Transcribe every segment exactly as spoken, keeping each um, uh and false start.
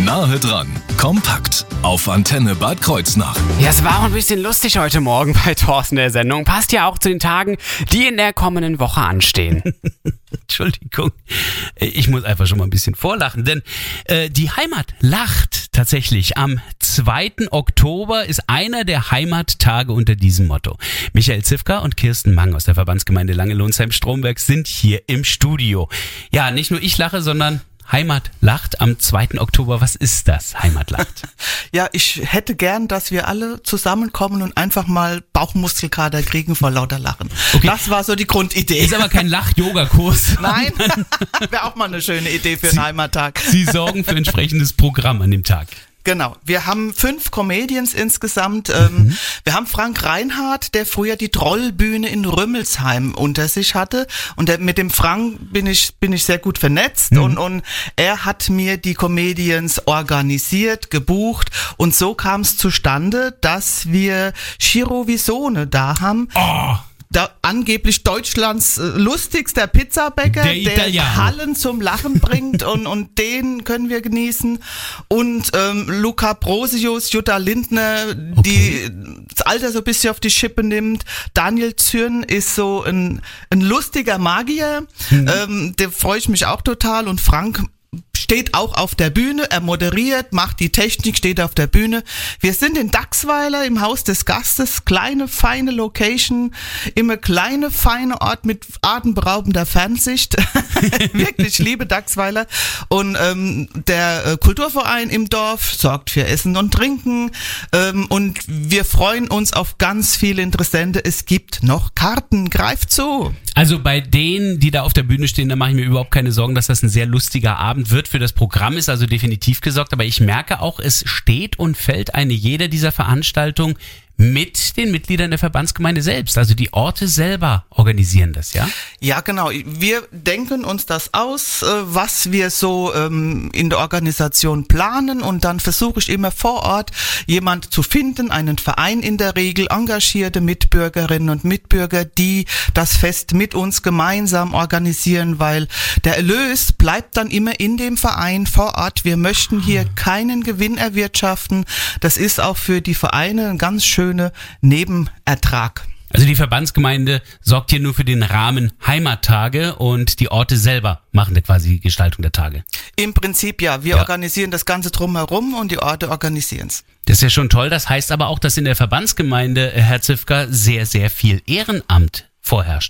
Nahe dran, kompakt auf Antenne Bad Kreuznach. Ja, es war ein bisschen lustig heute Morgen bei Thorsten der Sendung. Passt ja auch zu den Tagen, die in der kommenden Woche anstehen. Entschuldigung, ich muss einfach schon mal ein bisschen vorlachen, denn äh, die Heimat lacht tatsächlich. Am zweiten Oktober ist einer der Heimattage unter diesem Motto. Michael Zifka und Kirsten Mang aus der Verbandsgemeinde Langelonsheim-Stromberg sind hier im Studio. Ja, nicht nur ich lache, sondern Heimat lacht am zweiten Oktober. Was ist das, Heimat lacht? Ja, ich hätte gern, dass wir alle zusammenkommen und einfach mal Bauchmuskelkater kriegen vor lauter Lachen. Okay. Das war so die Grundidee. Ist aber kein Lach-Yoga-Kurs. Nein, wäre auch mal eine schöne Idee für einen Heimattag. Sie sorgen für entsprechendes Programm an dem Tag. Genau, wir haben fünf Comedians insgesamt. Ähm, mhm. Wir haben Frank Reinhardt, der früher die Trollbühne in Rümmelsheim unter sich hatte. Und der, mit dem Frank bin ich bin ich sehr gut vernetzt. Mhm. Und, und er hat mir die Comedians organisiert, gebucht. Und so kam es zustande, dass wir Ciro Visone da haben. Oh. Da angeblich Deutschlands äh, lustigster Pizzabäcker, der, der Hallen zum Lachen bringt und, und den können wir genießen. Und ähm, Luca Brosius, Jutta Lindner, okay. die das Alter so ein bisschen auf die Schippe nimmt. Daniel Zürn ist so ein, ein lustiger Magier, mhm. ähm, der freue ich mich auch total. Und Frank steht auch auf der Bühne, er moderiert, macht die Technik, steht auf der Bühne. Wir sind in Dachsweiler im Haus des Gastes, kleine, feine Location, immer kleine, feine Ort mit atemberaubender Fernsicht. Wirklich, ich liebe Dachsweiler. Und ähm, der äh, Kulturverein im Dorf sorgt für Essen und Trinken. Ähm, und wir freuen uns auf ganz viele Interessente. Es gibt noch Karten, greift zu. Also bei denen, die da auf der Bühne stehen, da mache ich mir überhaupt keine Sorgen, dass das ein sehr lustiger Abend wird. Für das Programm ist also definitiv gesorgt. Aber ich merke auch, es steht und fällt eine jeder dieser Veranstaltungen mit den Mitgliedern der Verbandsgemeinde selbst. Also die Orte selber organisieren das, ja? Ja, genau. Wir denken uns das aus, was wir so ähm, in der Organisation planen, und dann versuche ich immer vor Ort jemand zu finden, einen Verein in der Regel, engagierte Mitbürgerinnen und Mitbürger, die das Fest mit uns gemeinsam organisieren, weil der Erlös bleibt dann immer in dem Verein vor Ort. Wir möchten hier keinen Gewinn erwirtschaften. Das ist auch für die Vereine ein ganz schöner Nebenertrag. Also die Verbandsgemeinde sorgt hier nur für den Rahmen Heimattage und die Orte selber machen da quasi die Gestaltung der Tage. Im Prinzip ja. Wir ja. organisieren das Ganze drumherum und die Orte organisieren es. Das ist ja schon toll. Das heißt aber auch, dass in der Verbandsgemeinde, Herr Zifka, sehr, sehr viel Ehrenamt vorherrscht.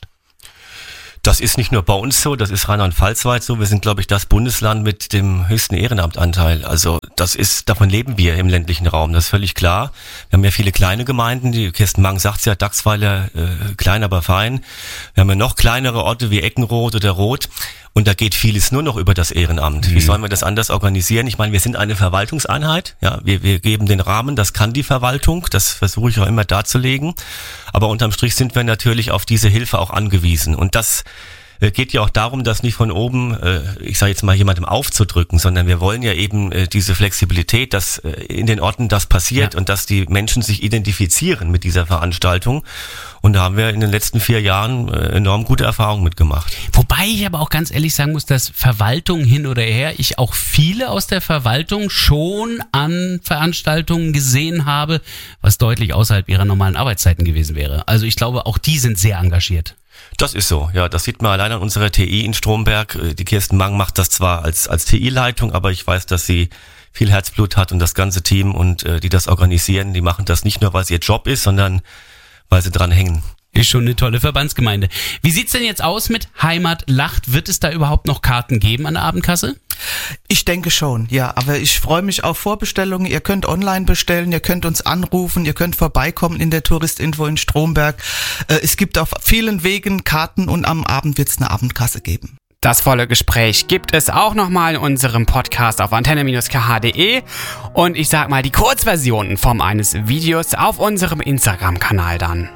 Das ist nicht nur bei uns so, das ist Rheinland-Pfalz weit so. Wir sind, glaube ich, das Bundesland mit dem höchsten Ehrenamtanteil. Also das ist, davon leben wir im ländlichen Raum, das ist völlig klar. Wir haben ja viele kleine Gemeinden, die Kirsten Mang sagt ja, Dachsweiler, äh, klein, aber fein. Wir haben ja noch kleinere Orte wie Eckenroth oder Roth. Und da geht vieles nur noch über das Ehrenamt. Mhm. Wie sollen wir das anders organisieren? Ich meine, wir sind eine Verwaltungseinheit. Ja, wir, wir geben den Rahmen, das kann die Verwaltung. Das versuche ich auch immer darzulegen. Aber unterm Strich sind wir natürlich auf diese Hilfe auch angewiesen. Und das äh, geht ja auch darum, das nicht von oben, äh, ich sage jetzt mal, jemandem aufzudrücken, sondern wir wollen ja eben äh, diese Flexibilität, dass äh, in den Orten das passiert, ja, und dass die Menschen sich identifizieren mit dieser Veranstaltung. Und da haben wir in den letzten vier Jahren äh, enorm gute Erfahrungen mitgemacht. Wobei ich aber auch ganz ehrlich sagen muss, dass Verwaltung hin oder her, ich auch viele aus der Verwaltung schon an Veranstaltungen gesehen habe, was deutlich außerhalb ihrer normalen Arbeitszeiten gewesen wäre. Also ich glaube, auch die sind sehr engagiert. Das ist so, ja, das sieht man allein an unserer T I in Stromberg. Die Kirsten Mang macht das zwar als als T I-Leitung, aber ich weiß, dass sie viel Herzblut hat, und das ganze Team und äh, die das organisieren, die machen das nicht nur, weil es ihr Job ist, sondern weil sie dran hängen. Ist schon eine tolle Verbandsgemeinde. Wie sieht's denn jetzt aus mit Heimat lacht? Wird es da überhaupt noch Karten geben an der Abendkasse? Ich denke schon, ja, aber ich freue mich auf Vorbestellungen. Ihr könnt online bestellen, ihr könnt uns anrufen, ihr könnt vorbeikommen in der Touristinfo in Stromberg. Es gibt auf vielen Wegen Karten, und am Abend wird es eine Abendkasse geben. Das volle Gespräch gibt es auch nochmal in unserem Podcast auf antenne Bindestrich k h punkt de und ich sag mal die Kurzversionen vom eines Videos auf unserem Instagram-Kanal dann.